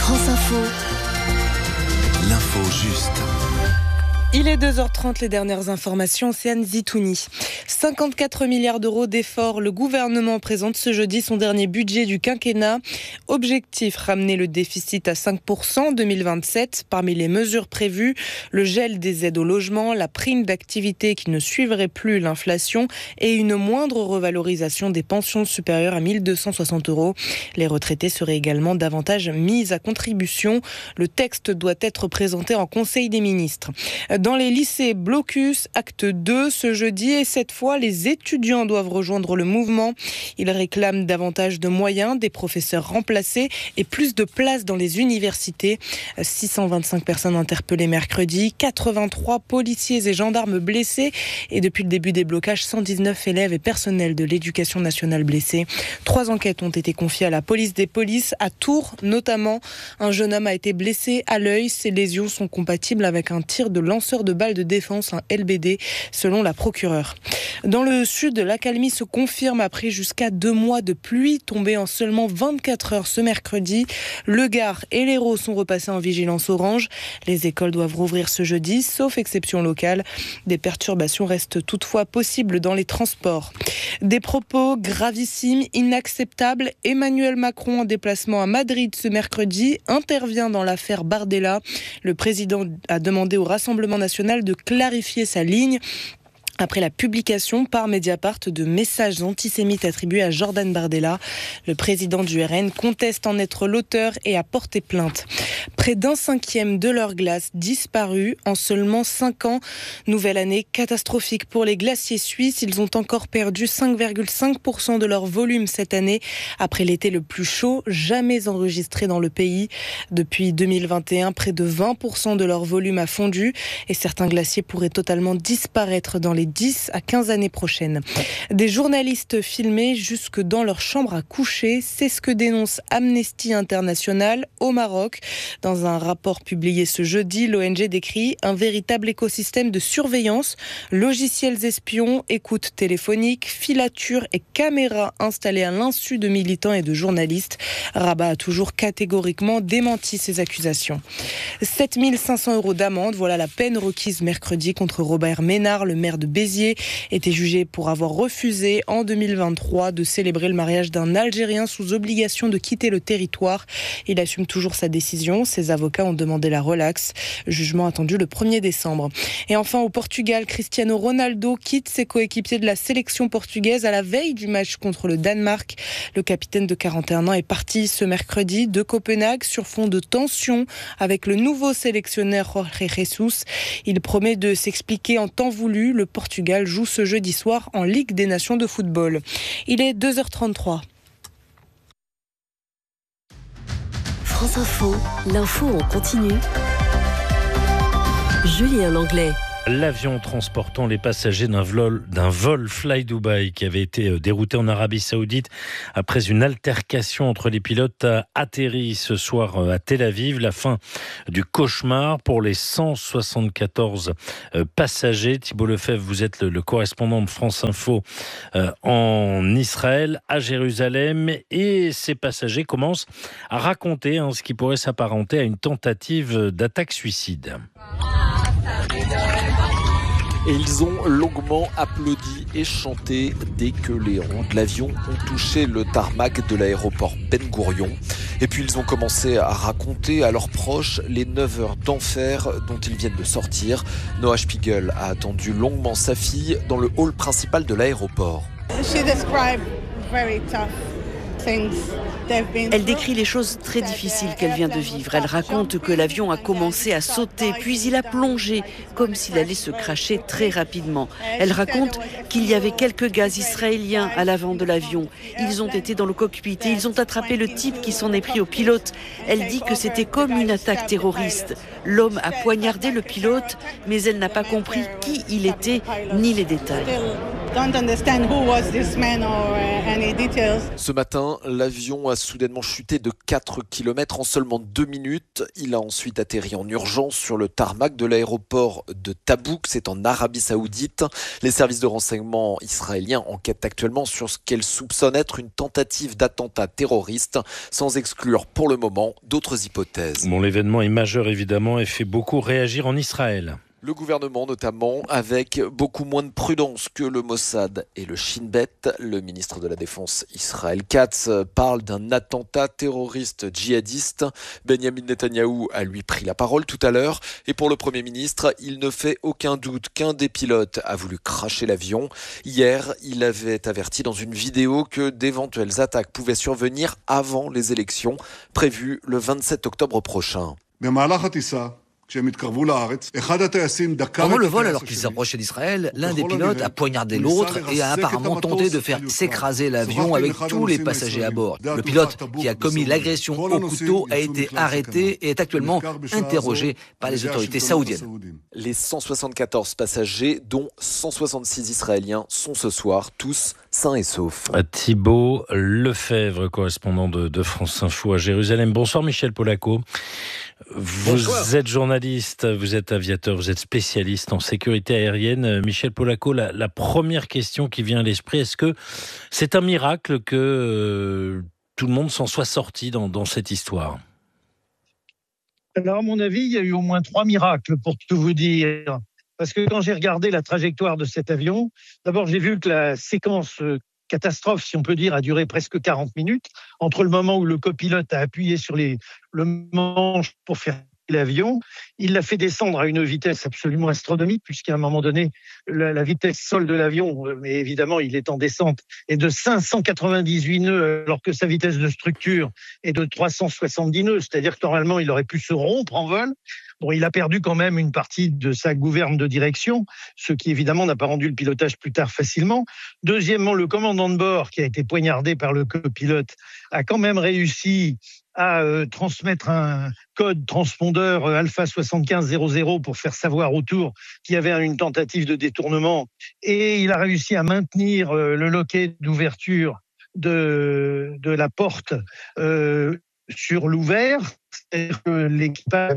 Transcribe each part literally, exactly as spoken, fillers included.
France Info. L'info juste. Il est deux heures trente, les dernières informations, c'est Anne Zitouni. cinquante-quatre milliards d'euros d'efforts, le gouvernement présente ce jeudi son dernier budget du quinquennat. Objectif, ramener le déficit à cinq pour cent en deux mille vingt-sept. Parmi les mesures prévues, le gel des aides au logement, la prime d'activité qui ne suivrait plus l'inflation et une moindre revalorisation des pensions supérieures à mille deux cent soixante euros. Les retraités seraient également davantage mis à contribution. Le texte doit être présenté en Conseil des ministres. Dans les lycées, blocus, acte deux ce jeudi et cette fois, les étudiants doivent rejoindre le mouvement. Ils réclament davantage de moyens, des professeurs remplacés et plus de places dans les universités. six cent vingt-cinq personnes interpellées mercredi, quatre-vingt-trois policiers et gendarmes blessés et depuis le début des blocages, cent dix-neuf élèves et personnels de l'éducation nationale blessés. Trois enquêtes ont été confiées à la police des polices à Tours notamment. Un jeune homme a été blessé à l'œil. Ses lésions sont compatibles avec un tir de lanceur de balles de défense, un L B D, selon la procureure. Dans le sud, l'accalmie se confirme après jusqu'à deux mois de pluie tombée en seulement vingt-quatre heures ce mercredi. Le Gard et l'Hérault sont repassés en vigilance orange. Les écoles doivent rouvrir ce jeudi, sauf exception locale. Des perturbations restent toutefois possibles dans les transports. Des propos gravissimes, inacceptables. Emmanuel Macron, en déplacement à Madrid ce mercredi, intervient dans l'affaire Bardella. Le président a demandé au Rassemblement national de clarifier sa ligne après la publication par Mediapart de messages antisémites attribués à Jordan Bardella. Le président du R N conteste en être l'auteur et a porté plainte. Près d'un cinquième de leur glace disparue en seulement cinq ans. Nouvelle année catastrophique pour les glaciers suisses. Ils ont encore perdu cinq virgule cinq pour cent de leur volume cette année, après l'été le plus chaud jamais enregistré dans le pays. Depuis deux mille vingt et un, près de vingt pour cent de leur volume a fondu et certains glaciers pourraient totalement disparaître dans les dix à quinze années prochaines. Des journalistes filmés jusque dans leur chambre à coucher, c'est ce que dénonce Amnesty International au Maroc. Dans un rapport publié ce jeudi, l'O N G décrit un véritable écosystème de surveillance, logiciels espions, écoutes téléphoniques, filatures et caméras installées à l'insu de militants et de journalistes. Rabat a toujours catégoriquement démenti ces accusations. sept mille cinq cents euros d'amende, voilà la peine requise mercredi contre Robert Ménard, le maire de Béziers, était jugé pour avoir refusé en deux mille vingt-trois de célébrer le mariage d'un Algérien sous obligation de quitter le territoire. Il assume toujours sa décision. Ses avocats ont demandé la relaxe. Jugement attendu le premier décembre. Et enfin au Portugal, Cristiano Ronaldo quitte ses coéquipiers de la sélection portugaise à la veille du match contre le Danemark. Le capitaine de quarante et un ans est parti ce mercredi de Copenhague sur fond de tension avec le nouveau sélectionneur Jorge Jesus. Il promet de s'expliquer en temps voulu. Le Portugal joue ce jeudi soir en Ligue des Nations de football. Il est deux heures trente-trois. France Info, l'info en continu. Julien Langlais. L'avion transportant les passagers d'un vol, d'un vol Fly Dubai qui avait été dérouté en Arabie Saoudite après une altercation entre les pilotes a atterri ce soir à Tel Aviv. La fin du cauchemar pour les cent soixante-quatorze passagers. Thibault Lefebvre, vous êtes le, le correspondant de France Info en Israël, à Jérusalem, et ces passagers commencent à raconter hein, ce qui pourrait s'apparenter à une tentative d'attaque suicide. Et ils ont longuement applaudi et chanté dès que les ronds de l'avion ont touché le tarmac de l'aéroport Ben Gourion. Et puis ils ont commencé à raconter à leurs proches les neuf heures d'enfer dont ils viennent de sortir. Noah Spiegel a attendu longuement sa fille dans le hall principal de l'aéroport. She described very tough things. Elle décrit les choses très difficiles qu'elle vient de vivre. Elle raconte que l'avion a commencé à sauter, puis il a plongé, comme s'il allait se cracher très rapidement. Elle raconte qu'il y avait quelques gaz israéliens à l'avant de l'avion. Ils ont été dans le cockpit et ils ont attrapé le type qui s'en est pris au pilote. Elle dit que c'était comme une attaque terroriste. L'homme a poignardé le pilote, mais elle n'a pas compris qui il était, ni les détails. Ce matin, matin, l'avion a soudainement chuté de quatre kilomètres en seulement deux minutes. Il a ensuite atterri en urgence sur le tarmac de l'aéroport de Tabouk, c'est en Arabie Saoudite. Les services de renseignement israéliens enquêtent actuellement sur ce qu'elles soupçonnent être une tentative d'attentat terroriste, sans exclure pour le moment d'autres hypothèses. Bon, l'événement est majeur évidemment et fait beaucoup réagir en Israël. Le gouvernement notamment, avec beaucoup moins de prudence que le Mossad et le Shin Bet. Le ministre de la Défense Israël Katz parle d'un attentat terroriste djihadiste. Benjamin Netanyahou a lui pris la parole tout à l'heure. Et pour le Premier ministre, il ne fait aucun doute qu'un des pilotes a voulu cracher l'avion. Hier, il avait averti dans une vidéo que d'éventuelles attaques pouvaient survenir avant les élections prévues le vingt-sept octobre prochain. Pendant le vol, alors qu'ils s'approchaient d'Israël, l'un des pilotes a poignardé l'autre et a apparemment tenté de faire s'écraser l'avion avec tous les passagers à bord. Le pilote qui a commis l'agression au couteau a été arrêté et est actuellement interrogé par les autorités saoudiennes. Les cent soixante-quatorze passagers, dont cent soixante-six Israéliens, sont ce soir tous sains et saufs. Thibault Lefebvre, correspondant de, de France Info à Jérusalem. Bonsoir Michel Polaco. Vous Bonsoir. êtes journaliste, vous êtes aviateur, vous êtes spécialiste en sécurité aérienne. Michel Polaco, la, la première question qui vient à l'esprit, est-ce que c'est un miracle que euh, tout le monde s'en soit sorti dans, dans cette histoire ? Alors, à mon avis, il y a eu au moins trois miracles, pour tout vous dire. Parce que quand j'ai regardé la trajectoire de cet avion, d'abord, j'ai vu que la séquence catastrophe, si on peut dire, a duré presque quarante minutes, entre le moment où le copilote a appuyé sur les, le manche pour faire l'avion, il l'a fait descendre à une vitesse absolument astronomique, puisqu'à un moment donné, la, la vitesse sol de l'avion, mais évidemment, il est en descente, est de cinq cent quatre-vingt-dix-huit nœuds, alors que sa vitesse de structure est de trois cent soixante-dix nœuds, c'est-à-dire que normalement, il aurait pu se rompre en vol. Bon, il a perdu quand même une partie de sa gouverne de direction, ce qui évidemment n'a pas rendu le pilotage plus tard facilement. Deuxièmement, le commandant de bord, qui a été poignardé par le copilote, a quand même réussi à euh, transmettre un code transpondeur euh, Alpha soixante-quinze zéro zéro pour faire savoir autour qu'il y avait une tentative de détournement, et il a réussi à maintenir euh, le loquet d'ouverture de, de la porte euh, sur l'ouvert, c'est-à-dire que l'équipage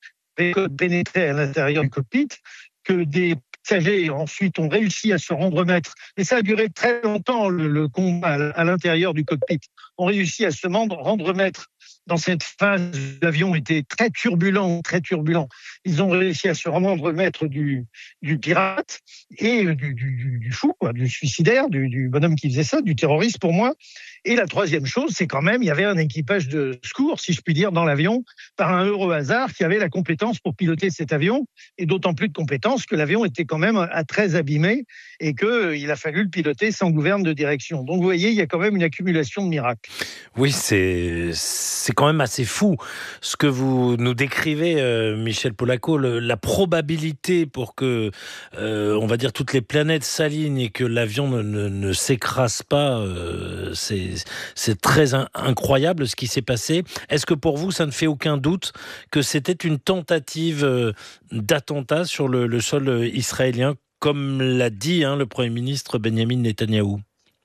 pénétrer à l'intérieur du cockpit, que des passagers ensuite ont réussi à se rendre maître. Et ça a duré très longtemps, le, le combat à l'intérieur du cockpit. On réussi à se rendre maître. Dans cette phase, l'avion était très turbulent, très turbulent. Ils ont réussi à se rendre maître du, du pirate et du, du, du fou, quoi, du suicidaire, du, du bonhomme qui faisait ça, du terroriste pour moi. Et la troisième chose, c'est quand même, il y avait un équipage de secours, si je puis dire, dans l'avion, par un heureux hasard, qui avait la compétence pour piloter cet avion, et d'autant plus de compétence que l'avion était quand même à très abîmé et qu'il a fallu le piloter sans gouverne de direction. Donc vous voyez, il y a quand même une accumulation de miracles. Oui, c'est, c'est quand même assez fou ce que vous nous décrivez, euh, Michel Polaco, le, la probabilité pour que, euh, on va dire, toutes les planètes s'alignent et que l'avion ne, ne, ne s'écrase pas, euh, c'est C'est très in- incroyable ce qui s'est passé. Est-ce que pour vous, ça ne fait aucun doute que c'était une tentative euh, d'attentat sur le, le sol euh, israélien, comme l'a dit hein, le Premier ministre Benjamin Netanyahou ?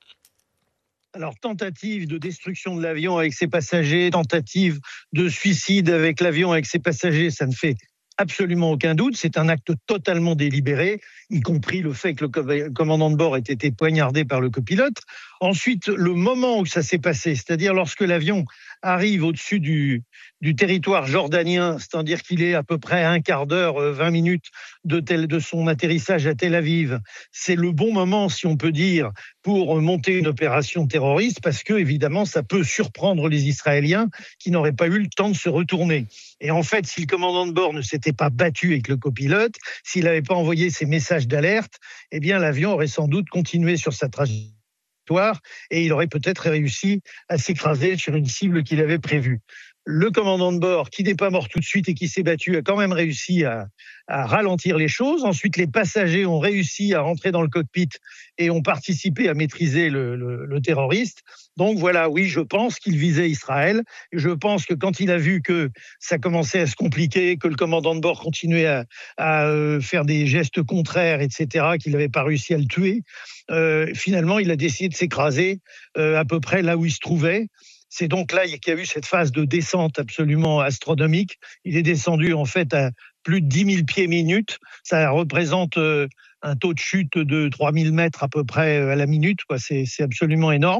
Alors, tentative de destruction de l'avion avec ses passagers, tentative de suicide avec l'avion avec ses passagers, ça ne fait absolument aucun doute. C'est un acte totalement délibéré, y compris le fait que le commandant de bord ait été poignardé par le copilote. Ensuite, le moment où ça s'est passé, c'est-à-dire lorsque l'avion arrive au-dessus du, du territoire jordanien, c'est-à-dire qu'il est à peu près un quart d'heure, vingt minutes de, tel, de son atterrissage à Tel Aviv, c'est le bon moment, si on peut dire, pour monter une opération terroriste, parce que, évidemment, ça peut surprendre les Israéliens qui n'auraient pas eu le temps de se retourner. Et en fait, si le commandant de bord ne s'était pas battu avec le copilote, s'il n'avait pas envoyé ses messages d'alerte, eh bien, l'avion aurait sans doute continué sur sa trajectoire et il aurait peut-être réussi à s'écraser sur une cible qu'il avait prévue. Le commandant de bord, qui n'est pas mort tout de suite et qui s'est battu, a quand même réussi à, à ralentir les choses. Ensuite, les passagers ont réussi à rentrer dans le cockpit et ont participé à maîtriser le, le, le terroriste. Donc voilà, oui, je pense qu'il visait Israël. Et je pense que quand il a vu que ça commençait à se compliquer, que le commandant de bord continuait à, à euh, faire des gestes contraires, et cetera, qu'il n'avait pas réussi à le tuer, euh, finalement, il a décidé de s'écraser euh, à peu près là où il se trouvait. C'est donc là qu'il y a eu cette phase de descente absolument astronomique. Il est descendu en fait à plus de dix mille pieds minute. Ça représente euh, un taux de chute de trois mille mètres à peu près à la minute, quoi. C'est, c'est absolument énorme.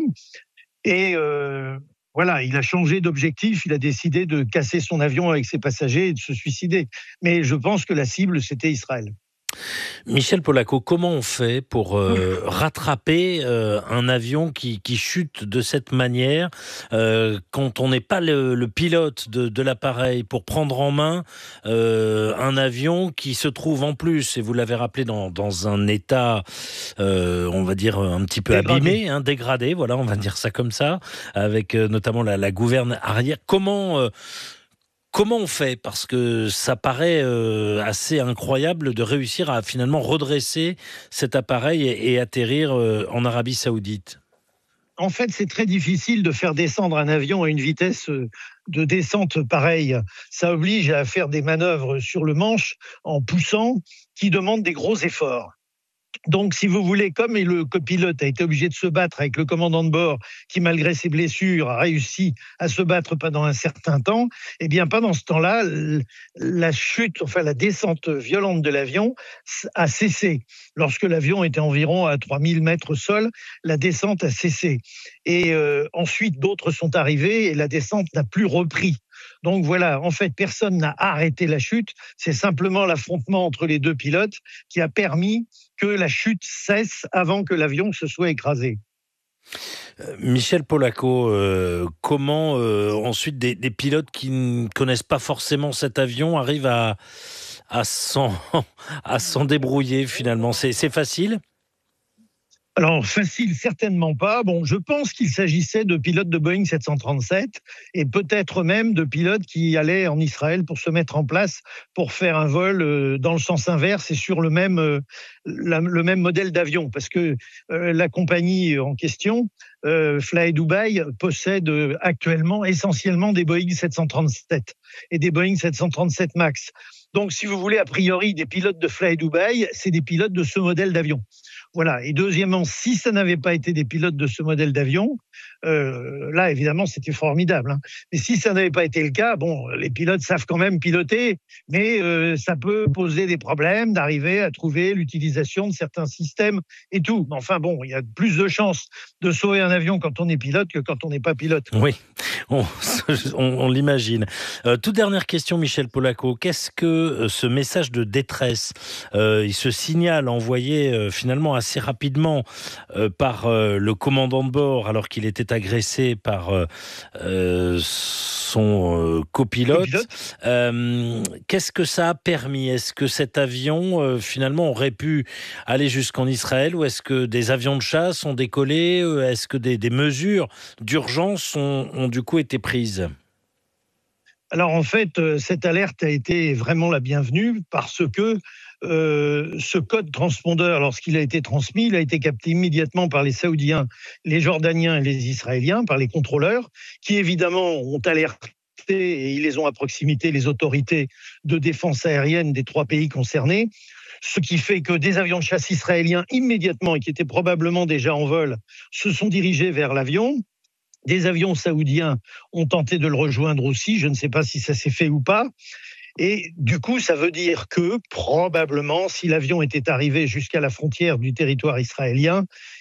Et euh, voilà, il a changé d'objectif. Il a décidé de casser son avion avec ses passagers et de se suicider. Mais je pense que la cible, c'était Israël. Michel Polaco, comment on fait pour euh, rattraper euh, un avion qui, qui chute de cette manière euh, quand on n'est pas le, le pilote de, de l'appareil, pour prendre en main euh, un avion qui se trouve en plus, et vous l'avez rappelé, dans, dans un état, euh, on va dire, un petit peu dégradé. abîmé, hein, dégradé, voilà, on va dire ça comme ça, avec euh, notamment la, la gouverne arrière. Comment... Euh, Comment on fait ? Parce que ça paraît euh, assez incroyable de réussir à finalement redresser cet appareil et, et atterrir euh, en Arabie Saoudite. En fait, c'est très difficile de faire descendre un avion à une vitesse de descente pareille. Ça oblige à faire des manœuvres sur le manche en poussant, qui demandent des gros efforts. Donc, si vous voulez, comme le copilote a été obligé de se battre avec le commandant de bord, qui, malgré ses blessures, a réussi à se battre pendant un certain temps, eh bien, pendant ce temps-là, la chute, enfin, la descente violente de l'avion a cessé. Lorsque l'avion était environ à trois mille mètres au sol, la descente a cessé. Et euh, ensuite, d'autres sont arrivés et la descente n'a plus repris. Donc voilà, en fait, personne n'a arrêté la chute. C'est simplement l'affrontement entre les deux pilotes qui a permis que la chute cesse avant que l'avion se soit écrasé. Euh, Michel Polaco, euh, comment euh, ensuite des, des pilotes qui ne connaissent pas forcément cet avion arrivent à, à, s'en, à s'en débrouiller finalement ? C'est, c'est facile ? Alors, facile, certainement pas. Bon, je pense qu'il s'agissait de pilotes de Boeing sept cent trente-sept et peut-être même de pilotes qui allaient en Israël pour se mettre en place pour faire un vol dans le sens inverse et sur le même, la, le même modèle d'avion. Parce que euh, la compagnie en question, euh, Fly Dubai, possède actuellement essentiellement des Boeing sept cent trente-sept et des Boeing sept cent trente-sept MAX. Donc, si vous voulez, a priori, des pilotes de Fly Dubai, c'est des pilotes de ce modèle d'avion. Voilà. Et deuxièmement, si ça n'avait pas été des pilotes de ce modèle d'avion, euh, là, évidemment, c'était formidable. Hein. Mais si ça n'avait pas été le cas, bon, les pilotes savent quand même piloter, mais euh, ça peut poser des problèmes d'arriver à trouver l'utilisation de certains systèmes et tout. Mais enfin, bon, il y a plus de chances de sauver un avion quand on est pilote que quand on n'est pas pilote. Oui, on, on, on l'imagine. Euh, toute dernière question, Michel Polaco. Qu'est-ce que ce message de détresse, euh, il se signale envoyé euh, finalement assez rapidement euh, par euh, le commandant de bord alors qu'il était agressé par euh, euh, son euh, copilote. copilote. Euh, qu'est-ce que ça a permis ? Est-ce que cet avion euh, finalement aurait pu aller jusqu'en Israël, ou est-ce que des avions de chasse ont décollé ? Est-ce que des, des mesures d'urgence ont, ont du coup été prises ? Alors en fait, cette alerte a été vraiment la bienvenue parce que euh, ce code transpondeur, lorsqu'il a été transmis, il a été capté immédiatement par les Saoudiens, les Jordaniens et les Israéliens, par les contrôleurs, qui évidemment ont alerté, et ils les ont à proximité, les autorités de défense aérienne des trois pays concernés. Ce qui fait que des avions de chasse israéliens immédiatement, et qui étaient probablement déjà en vol, se sont dirigés vers l'avion. Des avions saoudiens ont tenté de le rejoindre aussi, je ne sais pas si ça s'est fait ou pas. Et du coup, ça veut dire que probablement, si l'avion était arrivé jusqu'à la frontière du territoire israélien,